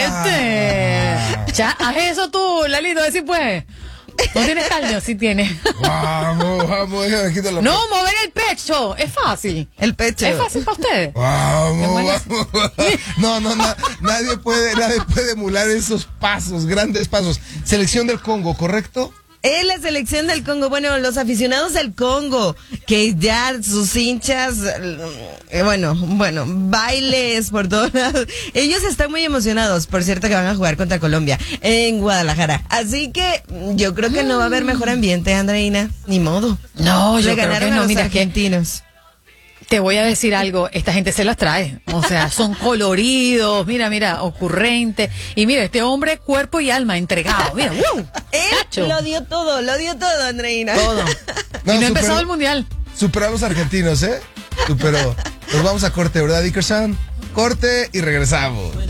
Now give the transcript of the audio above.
Ya, haz eso tú, Lalito, así pues. ¿No tienes cardio? Sí tienes. Vamos, déjame quitar la No, mover el pecho. Es fácil. El pecho. Es fácil para ustedes. Vamos. No, nadie puede emular esos pasos, grandes pasos. Selección del Congo, ¿correcto? Es la selección del Congo. Bueno, los aficionados del Congo, que ya sus hinchas, bueno, bailes por todos lados. Ellos están muy emocionados, por cierto, que van a jugar contra Colombia en Guadalajara. Así que yo creo que no va a haber mejor ambiente, Andreina. Ni modo. No, yo Le creo ganaron que no. a los Mira, argentinos. te voy a decir algo, esta gente se las trae, o sea, son coloridos, mira, ocurrentes, y mira, este hombre, cuerpo y alma entregado, mira, Él lo dio todo, Andreina. todo. No, Y no ha empezado el mundial. Superó a los argentinos, ¿eh? Superó. Nos vamos a corte, ¿verdad, Dickerson? Corte y regresamos.